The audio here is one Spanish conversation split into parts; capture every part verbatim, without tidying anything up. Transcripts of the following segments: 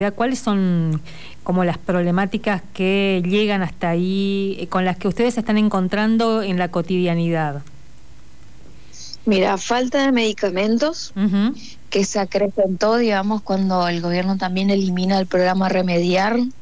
¿Cuáles son como las problemáticas que llegan hasta ahí, con las que ustedes se están encontrando en la cotidianidad? Mira, falta de medicamentos, uh-huh. que se acrecentó, digamos, cuando el gobierno también elimina el programa Remediar, uh-huh.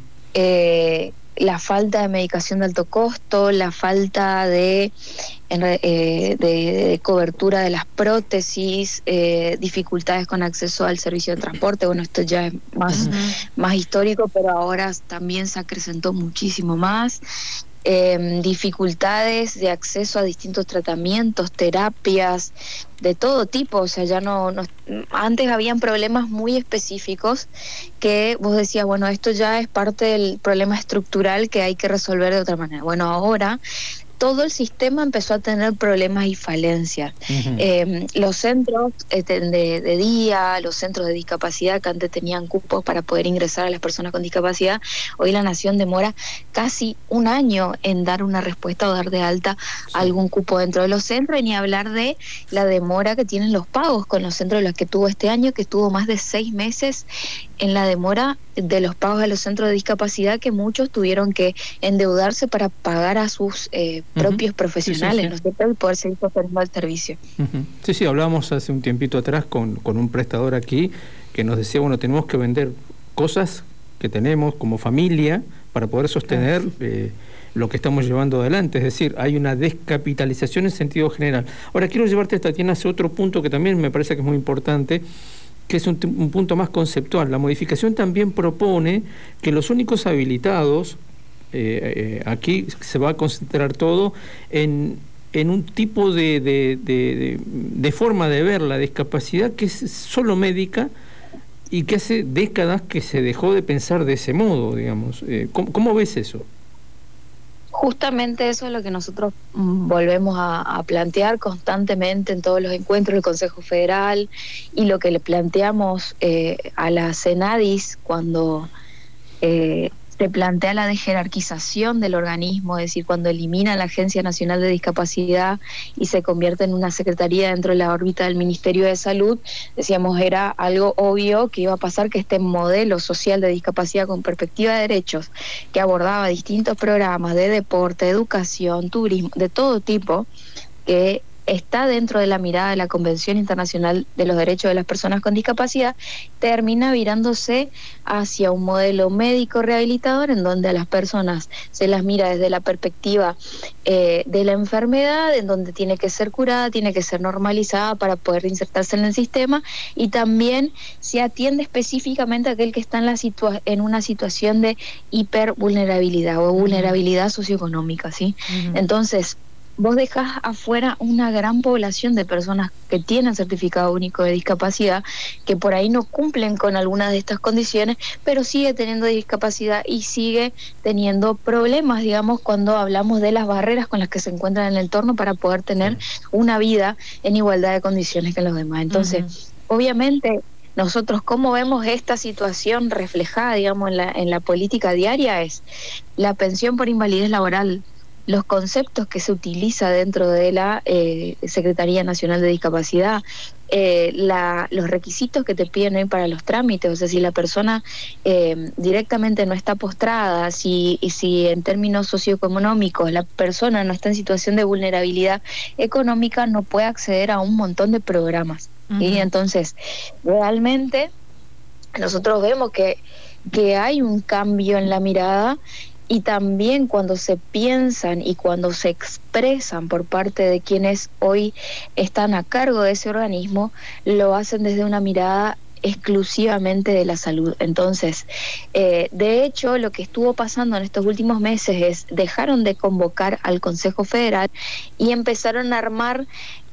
eh, la falta de medicación de alto costo, la falta de, eh, de, de cobertura de las prótesis, eh, dificultades con acceso al servicio de transporte. Bueno, esto ya es más, uh-huh. más histórico, pero ahora también se acrecentó muchísimo más. Eh, dificultades de acceso a distintos tratamientos, terapias, de todo tipo. O sea, ya no, no antes habían problemas muy específicos que vos decías, bueno, esto ya es parte del problema estructural que hay que resolver de otra manera. Bueno, ahora todo el sistema empezó a tener problemas y falencias. Uh-huh. Eh, los centros eh, de, de día, los centros de discapacidad que antes tenían cupos para poder ingresar a las personas con discapacidad, hoy la Nación demora casi un año en dar una respuesta o dar de alta sí. algún cupo dentro de los centros, y ni hablar de la demora que tienen los pagos con los centros de los que tuvo este año, que estuvo más de seis meses en la demora de los pagos a los centros de discapacidad, que muchos tuvieron que endeudarse para pagar a sus eh, propios uh-huh. profesionales, sí, sí, sí. ¿no es cierto? Y poder seguir ofreciendo el servicio. Uh-huh. Sí, sí, hablábamos hace un tiempito atrás con, con un prestador aquí que nos decía, bueno, tenemos que vender cosas que tenemos como familia para poder sostener uh-huh. eh, lo que estamos llevando adelante, es decir, hay una descapitalización en sentido general. Ahora quiero llevarte, Tatiana, hacia otro punto que también me parece que es muy importante, que es un, un punto más conceptual. La modificación también propone que los únicos habilitados, eh, eh, aquí se va a concentrar todo en, en un tipo de, de, de, de, de forma de ver la discapacidad que es solo médica y que hace décadas que se dejó de pensar de ese modo, digamos. Eh, ¿cómo, ¿Cómo ves eso? Justamente eso es lo que nosotros volvemos a, a plantear constantemente en todos los encuentros del Consejo Federal, y lo que le planteamos eh, a la CENADIS cuando eh, se plantea la desjerarquización del organismo, es decir, cuando elimina la Agencia Nacional de Discapacidad y se convierte en una secretaría dentro de la órbita del Ministerio de Salud. Decíamos, era algo obvio que iba a pasar, que este modelo social de discapacidad con perspectiva de derechos, que abordaba distintos programas de deporte, educación, turismo, de todo tipo, que está dentro de la mirada de la Convención Internacional de los Derechos de las Personas con Discapacidad, termina virándose hacia un modelo médico rehabilitador, en donde a las personas se las mira desde la perspectiva eh, de la enfermedad, en donde tiene que ser curada, tiene que ser normalizada para poder insertarse en el sistema, y también se atiende específicamente a aquel que está en, la situa- en una situación de hipervulnerabilidad o vulnerabilidad socioeconómica, ¿sí? Uh-huh. Entonces, vos dejás afuera una gran población de personas que tienen certificado único de discapacidad, que por ahí no cumplen con algunas de estas condiciones, pero sigue teniendo discapacidad y sigue teniendo problemas, digamos, cuando hablamos de las barreras con las que se encuentran en el entorno para poder tener una vida en igualdad de condiciones que los demás. Entonces, uh-huh. obviamente, nosotros cómo vemos esta situación reflejada, digamos, en la, en la política diaria, es la pensión por invalidez laboral, los conceptos que se utiliza dentro de la eh, Secretaría Nacional de Discapacidad, eh, la, los requisitos que te piden hoy para los trámites. O sea, si la persona eh, directamente no está postrada, si, y si en términos socioeconómicos la persona no está en situación de vulnerabilidad económica, no puede acceder a un montón de programas. Uh-huh. ¿sí? Entonces, realmente nosotros vemos que, que hay un cambio en la mirada. Y también cuando se piensan y cuando se expresan por parte de quienes hoy están a cargo de ese organismo, lo hacen desde una mirada exclusivamente de la salud. Entonces, eh, de hecho, lo que estuvo pasando en estos últimos meses es, dejaron de convocar al Consejo Federal y empezaron a armar...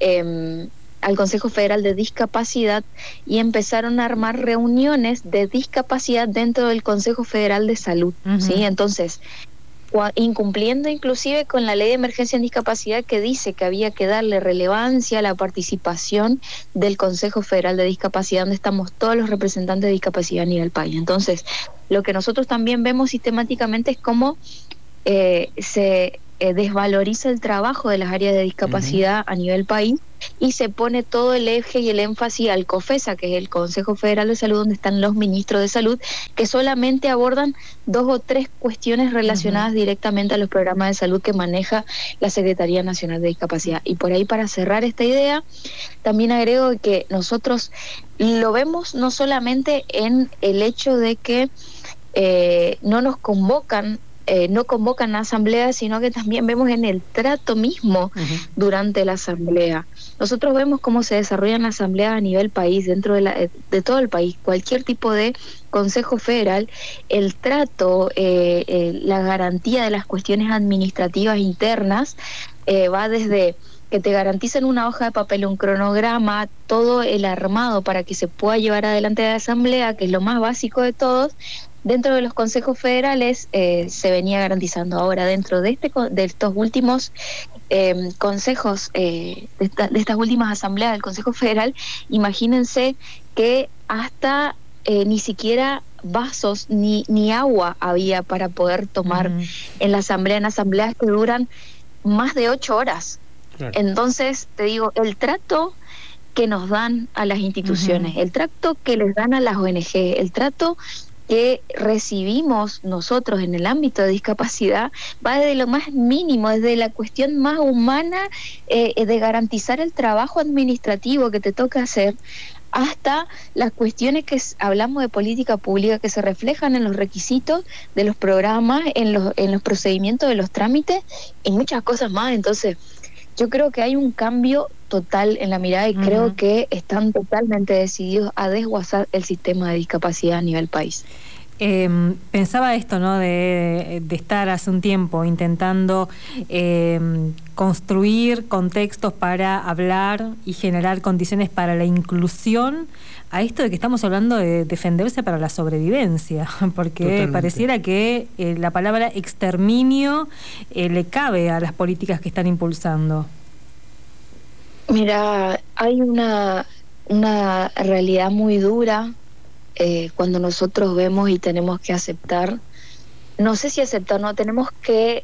Eh, al Consejo Federal de Discapacidad, y empezaron a armar reuniones de discapacidad dentro del Consejo Federal de Salud, uh-huh. ¿sí? Entonces, incumpliendo inclusive con la Ley de Emergencia en Discapacidad, que dice que había que darle relevancia a la participación del Consejo Federal de Discapacidad, donde estamos todos los representantes de discapacidad a nivel país. Entonces, lo que nosotros también vemos sistemáticamente es cómo eh, se eh, desvaloriza el trabajo de las áreas de discapacidad uh-huh. a nivel país y se pone todo el eje y el énfasis al COFESA, que es el Consejo Federal de Salud, donde están los ministros de salud, que solamente abordan dos o tres cuestiones relacionadas uh-huh. directamente a los programas de salud que maneja la Secretaría Nacional de Discapacidad. Y por ahí, para cerrar esta idea, también agrego que nosotros lo vemos no solamente en el hecho de que eh, no nos convocan Eh, no convocan a asamblea, sino que también vemos en el trato mismo uh-huh. durante la asamblea. Nosotros vemos cómo se desarrollan las asambleas a nivel país, dentro de, la, de todo el país, cualquier tipo de consejo federal, el trato, eh, eh, la garantía de las cuestiones administrativas internas eh, va desde que te garanticen una hoja de papel, un cronograma, todo el armado para que se pueda llevar adelante la asamblea, que es lo más básico de todos. Dentro de los consejos federales eh, se venía garantizando. Ahora, dentro de este de estos últimos eh, consejos, eh, de, esta, de estas últimas asambleas del Consejo Federal, imagínense que hasta eh, ni siquiera vasos ni, ni agua había para poder tomar uh-huh. en la asamblea, en asambleas que duran más de ocho horas. Claro. Entonces, te digo, el trato que nos dan a las instituciones, uh-huh. el trato que les dan a las O N G, el trato que recibimos nosotros en el ámbito de discapacidad va desde lo más mínimo, desde la cuestión más humana eh, de garantizar el trabajo administrativo que te toca hacer, hasta las cuestiones que hablamos de política pública que se reflejan en los requisitos de los programas, en los, en los procedimientos de los trámites y muchas cosas más. Entonces, yo creo que hay un cambio total en la mirada y uh-huh. creo que están totalmente decididos a desguazar el sistema de discapacidad a nivel país. Eh, pensaba esto, ¿no? De, de estar hace un tiempo intentando eh, construir contextos para hablar y generar condiciones para la inclusión, a esto de que estamos hablando de defenderse para la sobrevivencia, porque Totalmente. Pareciera que eh, la palabra exterminio eh, le cabe a las políticas que están impulsando. Mira, hay una, una realidad muy dura eh, cuando nosotros vemos y tenemos que aceptar, no sé si aceptar, no, tenemos que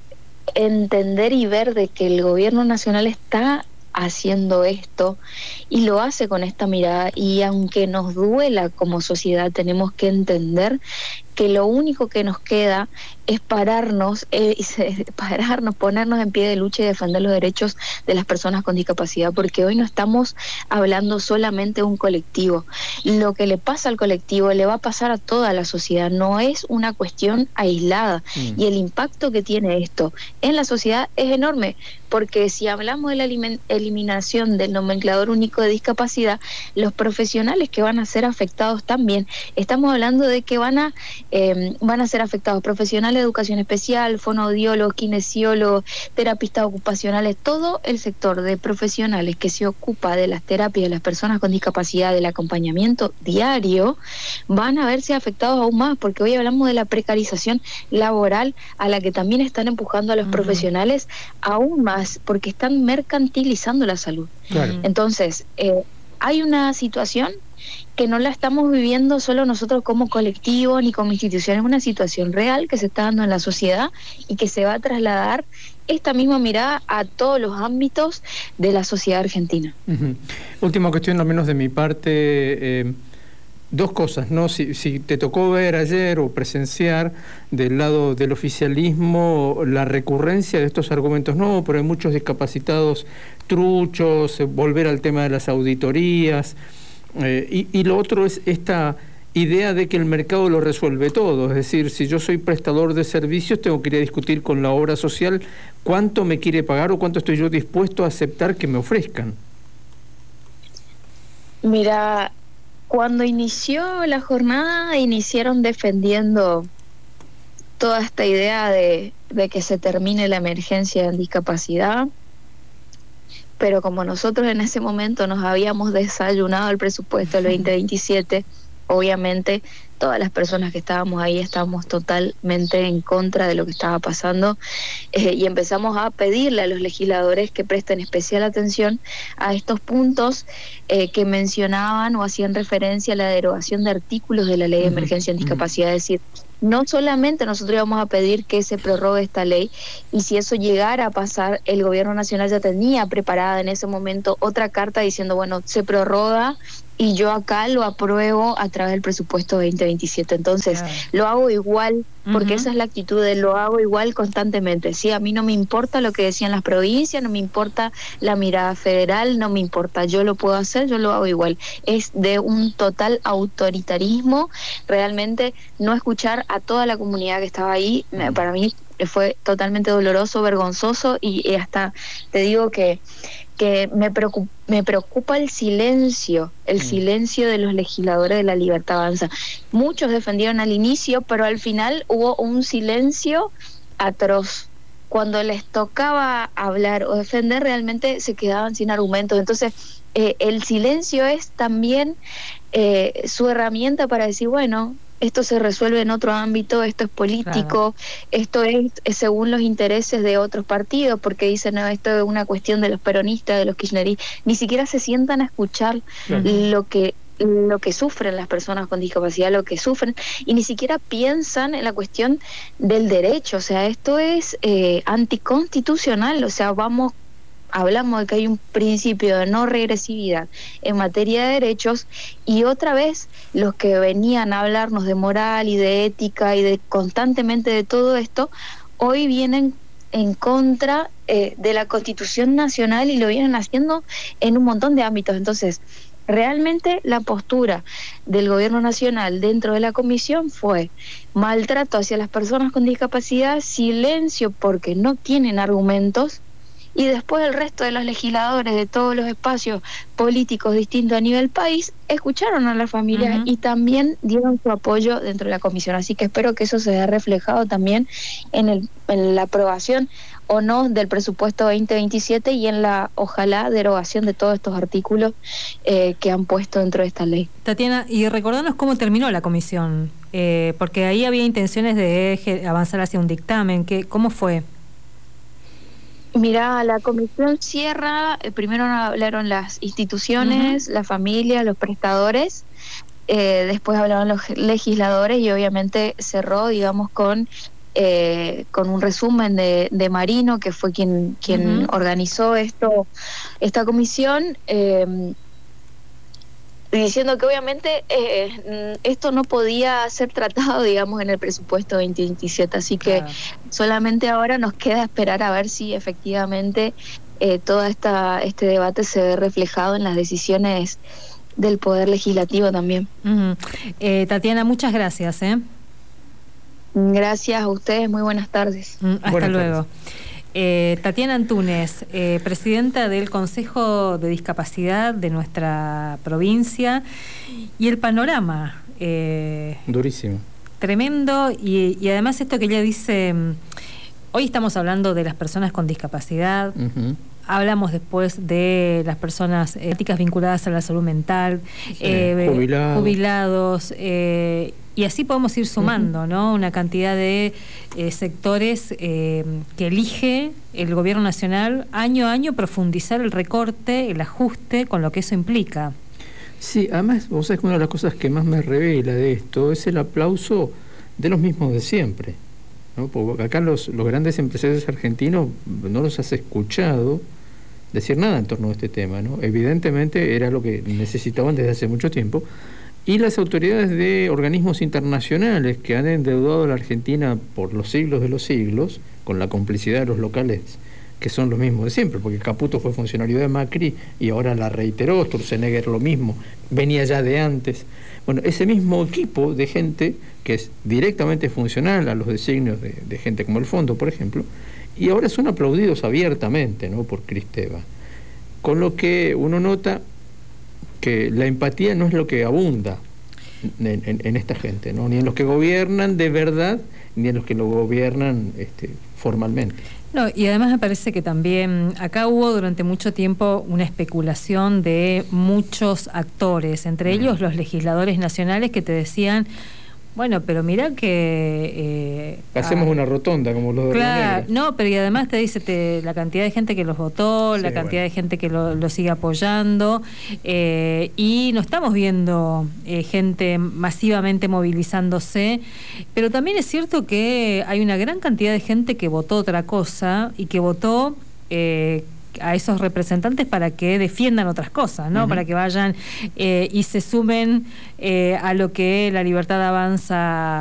entender y ver de que el gobierno nacional está haciendo esto y lo hace con esta mirada, y aunque nos duela como sociedad, tenemos que entender que lo único que nos queda es pararnos, eh, pararnos, ponernos en pie de lucha y defender los derechos de las personas con discapacidad, porque hoy no estamos hablando solamente de un colectivo. Lo que le pasa al colectivo le va a pasar a toda la sociedad, no es una cuestión aislada, mm. y el impacto que tiene esto en la sociedad es enorme, porque si hablamos de la elimin- eliminación del nomenclador único de discapacidad, los profesionales que van a ser afectados también, estamos hablando de que van a Eh, van a ser afectados profesionales de educación especial, fonoaudiólogos, kinesiólogos, terapistas ocupacionales, todo el sector de profesionales que se ocupa de las terapias de las personas con discapacidad, del acompañamiento diario, van a verse afectados aún más, porque hoy hablamos de la precarización laboral a la que también están empujando a los uh-huh. profesionales aún más, porque están mercantilizando la salud. Claro. Entonces, eh, hay una situación que no la estamos viviendo solo nosotros como colectivo ni como institución, es una situación real que se está dando en la sociedad y que se va a trasladar esta misma mirada a todos los ámbitos de la sociedad argentina. Uh-huh. Última cuestión, al menos de mi parte, eh, dos cosas, ¿no? Si, si te tocó ver ayer o presenciar del lado del oficialismo la recurrencia de estos argumentos, no, pero hay muchos discapacitados truchos, volver al tema de las auditorías. Eh, y, y lo otro es esta idea de que el mercado lo resuelve todo, es decir, si yo soy prestador de servicios tengo que ir a discutir con la obra social cuánto me quiere pagar o cuánto estoy yo dispuesto a aceptar que me ofrezcan. Mira, cuando inició la jornada iniciaron defendiendo toda esta idea de, de que se termine la emergencia en discapacidad, pero como nosotros en ese momento nos habíamos desayunado el presupuesto del veinte veintisiete, obviamente todas las personas que estábamos ahí estábamos totalmente en contra de lo que estaba pasando, eh, y empezamos a pedirle a los legisladores que presten especial atención a estos puntos eh, que mencionaban o hacían referencia a la derogación de artículos de la Ley de Emergencia en Discapacidad. Es decir, no solamente nosotros íbamos a pedir que se prorrogue esta ley, y si eso llegara a pasar, el gobierno nacional ya tenía preparada en ese momento otra carta diciendo, bueno, se prorroga y yo acá lo apruebo a través del presupuesto veinte veintisiete. Entonces, claro, lo hago igual, porque uh-huh. esa es la actitud de lo hago igual constantemente. Sí, a mí no me importa lo que decían las provincias, no me importa la mirada federal, no me importa, yo lo puedo hacer, yo lo hago igual. Es de un total autoritarismo, realmente no escuchar a toda la comunidad que estaba ahí, uh-huh. para mí fue totalmente doloroso, vergonzoso, y, y hasta te digo que que me preocupa, me preocupa el silencio, el mm. silencio de los legisladores de La Libertad Avanza. Muchos defendieron al inicio, pero al final hubo un silencio atroz. Cuando les tocaba hablar o defender, realmente se quedaban sin argumentos. Entonces, eh, el silencio es también eh, su herramienta para decir, bueno, esto se resuelve en otro ámbito, esto es político, claro, esto es, es según los intereses de otros partidos, porque dicen, no, esto es una cuestión de los peronistas, de los kirchneristas. Ni siquiera se sientan a escuchar uh-huh. lo que lo que sufren las personas con discapacidad, lo que sufren, y ni siquiera piensan en la cuestión del derecho. O sea, esto es eh, anticonstitucional. O sea, vamos hablamos de que hay un principio de no regresividad en materia de derechos, y otra vez los que venían a hablarnos de moral y de ética y de constantemente de todo esto, hoy vienen en contra eh, de la Constitución Nacional, y lo vienen haciendo en un montón de ámbitos. Entonces, realmente la postura del gobierno nacional dentro de la comisión fue maltrato hacia las personas con discapacidad, silencio porque no tienen argumentos, y después el resto de los legisladores de todos los espacios políticos distintos a nivel país escucharon a las familias uh-huh. y también dieron su apoyo dentro de la comisión. Así que espero que eso se vea reflejado también en, el, en la aprobación o no del presupuesto veinte veintisiete y en la, ojalá, derogación de todos estos artículos eh, que han puesto dentro de esta ley. Tatiana, y recordanos cómo terminó la comisión, eh, porque ahí había intenciones de avanzar hacia un dictamen. ¿Qué, ¿Cómo fue? Mira, la comisión cierra, eh, primero hablaron las instituciones, uh-huh. la familia, los prestadores, eh, después hablaron los legisladores, y obviamente cerró, digamos, con eh, con un resumen de, de Marino, que fue quien quien uh-huh. organizó esto esta comisión, eh, diciendo que obviamente eh, esto no podía ser tratado, digamos, en el presupuesto veinte veintisiete, así que claro. solamente ahora nos queda esperar a ver si efectivamente eh, todo esta, este debate se ve reflejado en las decisiones del Poder Legislativo también. Uh-huh. eh, Tatiana, muchas gracias. ¿eh? Gracias a ustedes, muy buenas tardes. Uh, hasta buenas luego. Tardes. Eh, Tatiana Antúnez, eh, presidenta del Consejo de Discapacidad de nuestra provincia, y el panorama eh, durísimo, tremendo, y, y además esto que ella dice, hoy estamos hablando de las personas con discapacidad, uh-huh. hablamos después de las personas éticas vinculadas a la salud mental, sí, eh, jubilados, jubilados eh, y así podemos ir sumando, uh-huh. ¿no? Una cantidad de eh, sectores eh, que elige el gobierno nacional año a año profundizar el recorte, el ajuste, con lo que eso implica. Sí, además, vos sabés que una de las cosas que más me revela de esto es el aplauso de los mismos de siempre, ¿no? Porque acá los, los grandes empresarios argentinos no los has escuchado decir nada en torno a este tema, ¿no? Evidentemente era lo que necesitaban desde hace mucho tiempo. Y las autoridades de organismos internacionales que han endeudado a la Argentina por los siglos de los siglos, con la complicidad de los locales, que son los mismos de siempre, porque Caputo fue funcionario de Macri y ahora la reiteró, Sturzenegger lo mismo, venía ya de antes. Bueno, ese mismo equipo de gente que es directamente funcional a los designios de, de gente como el Fondo, por ejemplo, y ahora son aplaudidos abiertamente, ¿no?, por Cristeva. Con lo que uno nota que la empatía no es lo que abunda en, en, en esta gente, ¿no? Ni en los que gobiernan de verdad, ni en los que lo gobiernan este, formalmente. No, y además me parece que también acá hubo durante mucho tiempo una especulación de muchos actores, entre ellos los legisladores nacionales que te decían, bueno, pero mirá que... Eh, Hacemos ah, una rotonda como los de claro, Río Negro. no, pero y además te dice te, la cantidad de gente que los votó, Sí, la cantidad bueno. de gente que lo, lo sigue apoyando, eh, y no estamos viendo eh, gente masivamente movilizándose, pero también es cierto que hay una gran cantidad de gente que votó otra cosa y que votó... Eh, a esos representantes para que defiendan otras cosas, ¿no? Uh-huh. Para que vayan eh, y se sumen eh, a lo que La Libertad Avanza